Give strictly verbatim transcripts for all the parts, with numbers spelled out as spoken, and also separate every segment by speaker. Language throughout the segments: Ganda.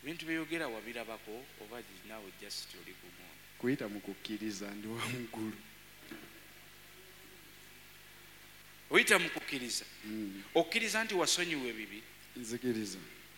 Speaker 1: Bintu byogera wabirabako oba naawe just oli gumu.
Speaker 2: Kuyita mu kukkiriza ndi wa muggulu.
Speaker 1: Oyita mu kukkiriza. Okkiriza nti wasonyiwa ebibi.
Speaker 2: Nzikiriza.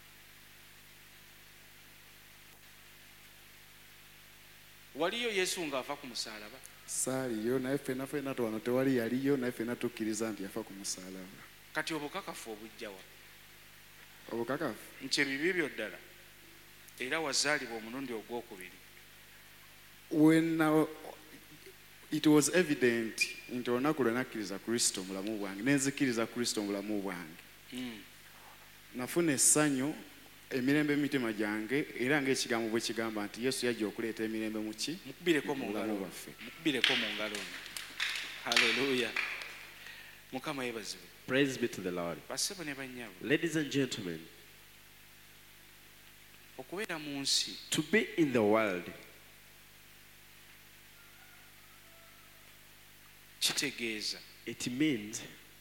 Speaker 1: Waliyo Yesu ng'ava ku musaalaba?
Speaker 2: Saaliyo naye ffenna ffenna wano tewali yaliyo naye ffenna tukkiriza nti yafa ku musaalaba.
Speaker 1: Kati obukakafu obujjawa?
Speaker 2: Obukakafu?
Speaker 1: Nti ebibi byo ddala era wazaalibwa omulundi ogwokubiri.
Speaker 2: When uh, it was evident nti olunaku lwe nakkiriza Kristo mulamu bwange nenzikiriza Kristo mulamu bwange.
Speaker 1: Mm.
Speaker 2: Nafuna essanyu emirembe mitima gyange era ng'ekigambo bwe kigamba nti Yesu yajja okuleeta emirembe mu ki?
Speaker 1: Mukubireko mu ngalo baffe. Mukubireko mu ngalo. Hallelujah. Mukama yebazibwe.
Speaker 3: Praise be to the Lord.
Speaker 1: Bassebo ne bannyabo.
Speaker 3: Ladies and gentlemen,
Speaker 1: okubeera mu nsi,
Speaker 3: to be in the world,
Speaker 1: kitegeeza
Speaker 3: it means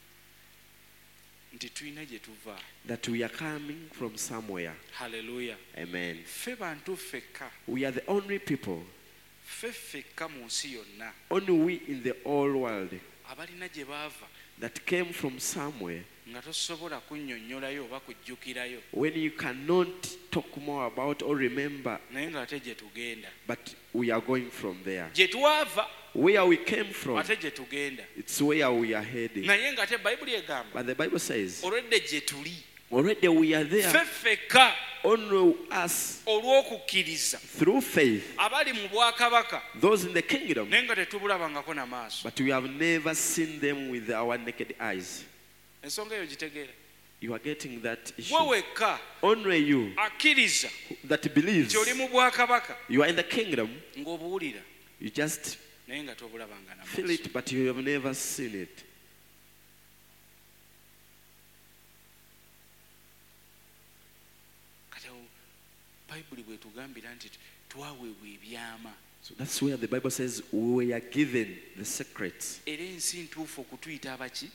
Speaker 1: nti tulina gye tuva.
Speaker 3: that we are coming from somewhere.
Speaker 1: Hallelujah.
Speaker 3: Amen.
Speaker 1: Ffe bantu ffekka.
Speaker 3: We are the only people,
Speaker 1: Ffe ffekka mu nsi yonna
Speaker 3: only we in the whole world,
Speaker 1: abalina gye baava
Speaker 3: that came from somewhere
Speaker 1: nga tosobola kunnyonnyolayo oba kujjukirayo
Speaker 3: when you cannot talk more about or remember,
Speaker 1: naye ng'ate gye tugenda.
Speaker 3: but we are going from there.
Speaker 1: Gye twava
Speaker 3: Where we came from,
Speaker 1: ate gye tugenda.
Speaker 3: it's where we are heading.
Speaker 1: Naye ng'ate Bayibuli egamba
Speaker 3: But the Bible says,
Speaker 1: olwedde gye tuli
Speaker 3: already we are there,
Speaker 1: ffe ffekka
Speaker 3: only us
Speaker 1: olw'okukkiriza
Speaker 3: through faith,
Speaker 1: abali mu bwakabaka
Speaker 3: those in the kingdom,
Speaker 1: naye nga tetubulabangako na maaso.
Speaker 3: but we have never seen them with our naked eyes.
Speaker 1: Ensonga eyo gitegeera.
Speaker 3: You are getting that issue.
Speaker 1: Gwe wekka
Speaker 3: Only you
Speaker 1: akkiriza
Speaker 3: that believes
Speaker 1: nti oli mu bwakabaka
Speaker 3: you are in the kingdom,
Speaker 1: ng'obuwulira
Speaker 3: you just
Speaker 1: naye nga tobulabanga na
Speaker 3: feel
Speaker 1: maaso.
Speaker 3: it, but you have never seen it.
Speaker 1: Kati awo Bayibuli bw'etugambira nti twaweebwa ebyama
Speaker 3: So that's where the Bible says we are given the secrets.
Speaker 1: era ensi ntuufu okutuyita abaki?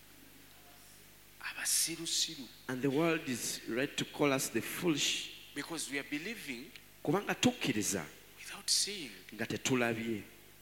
Speaker 1: Abasirusiru.
Speaker 3: And the world is ready to call us the foolish.
Speaker 1: Because we are believing
Speaker 3: Kubanga tukkiriza
Speaker 1: without seeing.
Speaker 3: nga tetulabye.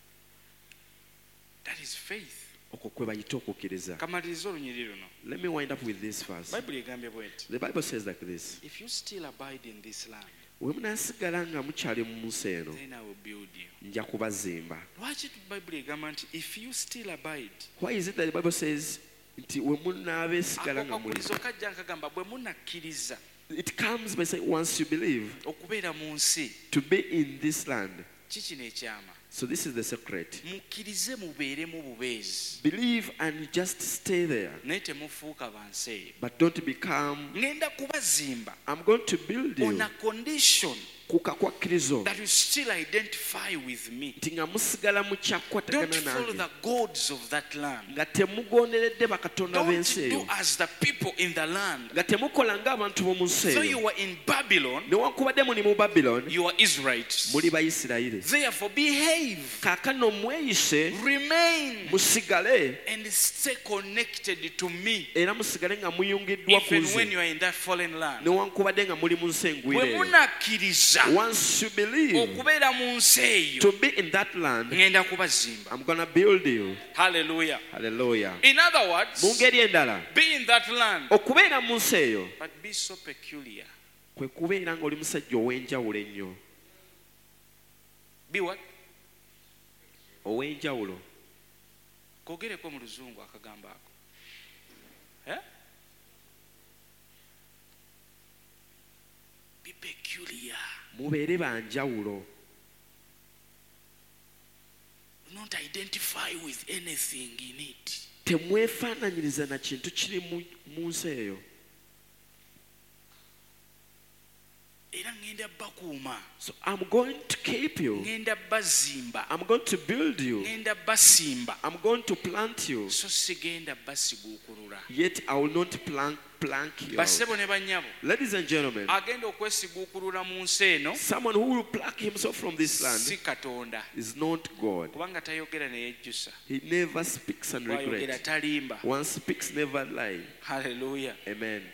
Speaker 1: That is faith.
Speaker 3: Okwo kwe bayita okukkiriza.
Speaker 1: Kamaliriza olunyiriri luno.
Speaker 3: Let me wind up with this first.
Speaker 1: Bayibuli egambye bw'eti.
Speaker 3: The Bible says like this.
Speaker 1: If you still abide in this land,
Speaker 3: We munaasigala nga mukyali mu nsi eno,
Speaker 1: then I will build you.
Speaker 3: nja kubazimba.
Speaker 1: Lwaki Bayibuli egamba nti if you still abide?
Speaker 3: Why is it that the Bible says nti we munaabeesigala
Speaker 1: Ako
Speaker 3: nga muli?
Speaker 1: kakulizo kajja nkagamba bwe munakkiriza
Speaker 3: It comes by saying once you believe
Speaker 1: okubeera mu nsi,
Speaker 3: to be in this land.
Speaker 1: kiki n'ekyama?
Speaker 3: So this is the secret.
Speaker 1: Mukkirize mubeeremu bubeezi
Speaker 3: Believe and just stay there.
Speaker 1: naye temufuuka bansi eyo.
Speaker 3: But don't become,
Speaker 1: Ngenda kubazimba
Speaker 3: I'm going to build
Speaker 1: on
Speaker 3: you.
Speaker 1: a condition
Speaker 3: Kuka kwakkirizo.
Speaker 1: that you still identify with me.
Speaker 3: Nti nga musigala mu
Speaker 1: Don't
Speaker 3: kyakwatagana
Speaker 1: follow
Speaker 3: nange.
Speaker 1: the gods of that land.
Speaker 3: Nga temugonderedde bakatonda
Speaker 1: Don't
Speaker 3: b'ensi
Speaker 1: do
Speaker 3: eyo.
Speaker 1: as the people in the land.
Speaker 3: Nga temukola ng'abantu b'omu nsi
Speaker 1: So
Speaker 3: eyo.
Speaker 1: you were in Babylon,
Speaker 3: Newankubadde muli mu Babylon,
Speaker 1: you are Israelites.
Speaker 3: muli Bayisirayiri.
Speaker 1: Therefore behave,
Speaker 3: Kaakano mweyise,
Speaker 1: remain,
Speaker 3: musigale,
Speaker 1: and stay connected to me
Speaker 3: era musigale nga muyungiddwa ku
Speaker 1: even when
Speaker 3: nze.
Speaker 1: you are in that foreign land.
Speaker 3: Newankubadde nga muli mu nsi engwire
Speaker 1: Bwe
Speaker 3: eyo.
Speaker 1: munakkiriza
Speaker 3: Once you believe
Speaker 1: okubeera mu nsi eyo,
Speaker 3: to be in that land,
Speaker 1: ngenda kubazimba.
Speaker 3: I'm gonna build you.
Speaker 1: Hallelujah.
Speaker 3: Hallelujah.
Speaker 1: In other words,
Speaker 3: Mu ngeri endala,
Speaker 1: be in that land,
Speaker 3: okubeera mu nsi eyo
Speaker 1: but be so peculiar.
Speaker 3: kwe kubeera ng'oli musajja ow'enjawulo ennyo.
Speaker 1: Be what?
Speaker 3: Ow'enjawulo.
Speaker 1: Kogereko mu luzungu akagambo ako. Eh? Be peculiar.
Speaker 3: Mubeere banjawulo.
Speaker 1: Do not identify with anything in it.
Speaker 3: Temwefaananyiriza na kintu kiri mu- mu nsi eyo.
Speaker 1: Era ngenda bakuuma.
Speaker 3: So I'm going to keep you.
Speaker 1: Ngenda bazimba.
Speaker 3: I'm going to build you.
Speaker 1: Ngenda basimba.
Speaker 3: I'm going to plant you.
Speaker 1: So sigenda basiguukulula.
Speaker 3: Yet I will not plank, plank you out.
Speaker 1: Bassebo ne bannyabo.
Speaker 3: Ladies and gentlemen,
Speaker 1: Agenda okwesiguukulula mu nsi eno
Speaker 3: someone who will pluck himself from this
Speaker 1: si
Speaker 3: land
Speaker 1: Katonda.
Speaker 3: is not God.
Speaker 1: Kubanga tayogera ne yejjusa.
Speaker 3: He never speaks and
Speaker 1: Bw'ayogera
Speaker 3: regrets.
Speaker 1: talimba.
Speaker 3: One speaks, never lie.
Speaker 1: Hallelujah.
Speaker 3: Amen.